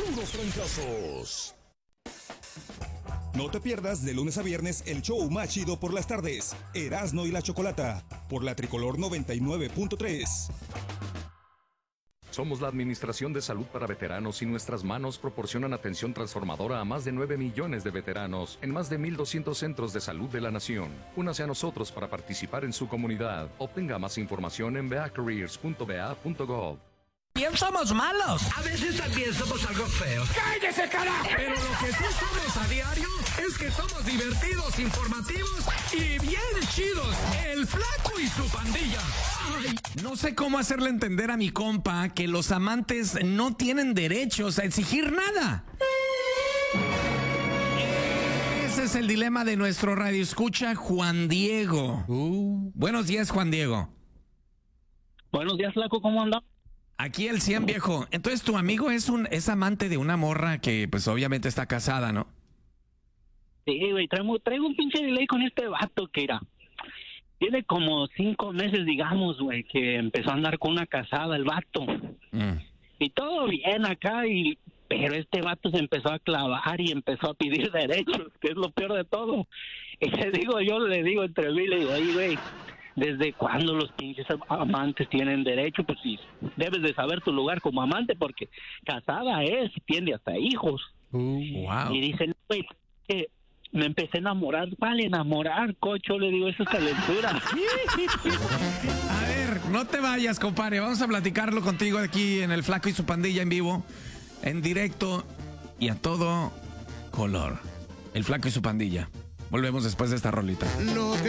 puros trancazos. No te pierdas de lunes a viernes el show más chido por las tardes. Erasno y la Chocolata, por la Tricolor 99.3. Somos la Administración de Salud para Veteranos y nuestras manos proporcionan atención transformadora a más de 9 millones de veteranos en más de 1,200 centros de salud de la nación. Únase a nosotros para participar en su comunidad. Obtenga más información en beacareers.ba.gov. Bien somos malos. A veces también somos algo feos. ¡Cállese, carajo! Pero lo que sí somos a diario es que somos divertidos, informativos y bien chidos. El Flaco y su pandilla. ¡Ay! No sé cómo hacerle entender a mi compa que los amantes no tienen derechos a exigir nada. Ese es el dilema de nuestro radioescucha Juan Diego. Buenos días, Juan Diego. Buenos días, Flaco, ¿cómo anda? Aquí el 100, viejo. Entonces tu amigo es amante de una morra que pues obviamente está casada, ¿no? Sí, güey, traigo un pinche delay con este vato que era. Tiene como 5 meses, digamos, güey, que empezó a andar con una casada el vato. Y todo bien acá, pero este vato se empezó a clavar y empezó a pedir derechos, que es lo peor de todo. Y yo le digo entre mí, le digo, oye, güey, ¿desde cuándo los pinches amantes tienen derecho? Pues sí, debes de saber tu lugar como amante, porque casada es, tiene hasta hijos. Wow. Y dicen, güey, que me empecé a enamorar. ¿Cuál enamorar, cocho? Le digo, eso es calentura. A ver, no te vayas, compadre. Vamos a platicarlo contigo aquí en El Flaco y su pandilla en vivo, en directo y a todo color. El Flaco y su pandilla. Volvemos después de esta rolita. Lo que